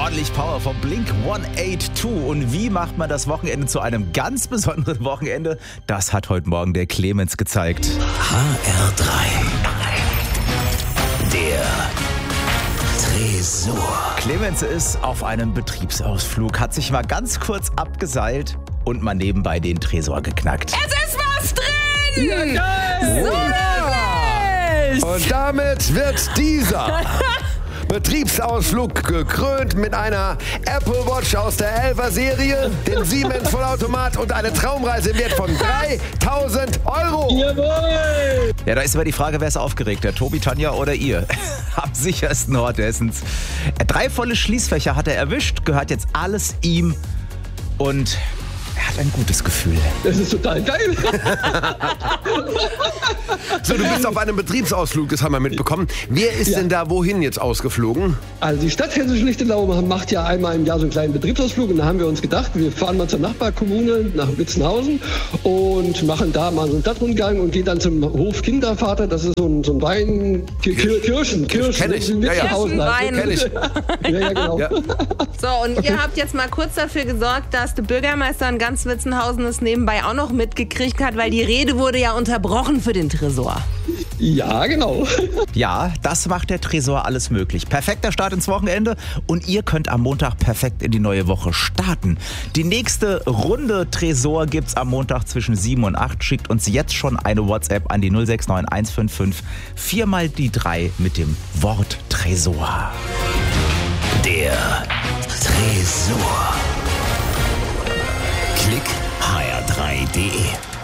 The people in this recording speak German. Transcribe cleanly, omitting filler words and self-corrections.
Ordentlich Power vom Blink 182. Und wie macht man das Wochenende zu einem ganz besonderen Wochenende? Das hat heute Morgen der Clemens gezeigt. HR3. Der Tresor. Clemens ist auf einem Betriebsausflug, hat sich mal ganz kurz abgeseilt und mal nebenbei den Tresor geknackt. Es ist was drin! Ja, geil! So nämlich! Und damit wird dieser Betriebsausflug gekrönt mit einer Apple Watch aus der 11er Serie, den Siemens Vollautomat und eine Traumreise im Wert von 3.000 €. Jawohl! Ja, da ist immer die Frage, wer ist aufgeregter, Tobi, Tanja oder ihr? Am sichersten Ort Hessens. 3 volle Schließfächer hat er erwischt, gehört jetzt alles ihm und er hat ein gutes Gefühl. Das ist total geil. So, du bist auf einem Betriebsausflug, das haben wir mitbekommen. Wer ist denn da wohin jetzt ausgeflogen? Also die Stadt Hessisch-Lichtenau macht ja einmal im Jahr so einen kleinen Betriebsausflug und da haben wir uns gedacht, wir fahren mal zur Nachbarkommune nach Witzenhausen und machen da mal so einen Stadtrundgang und gehen dann zum Hof Kindervater, das ist so ein Wein, Kirschen. Kenn ich. in Witzenhausen. Kirschenwein. Kenn ich. Ja, genau. Ja. So, und ihr habt jetzt mal kurz dafür gesorgt, dass der Bürgermeister in ganz Witzenhausen es nebenbei auch noch mitgekriegt hat, weil die Rede wurde ja unterbrochen für den Tresor. Ja, genau. Ja, das macht der Tresor alles möglich. Perfekter Start ins Wochenende und ihr könnt am Montag perfekt in die neue Woche starten. Die nächste Runde Tresor gibt's am Montag zwischen 7 und 8. Schickt uns jetzt schon eine WhatsApp an die 069 155 4 mal die 3 mit dem Wort Tresor. Der Tresor. Klick hr3.de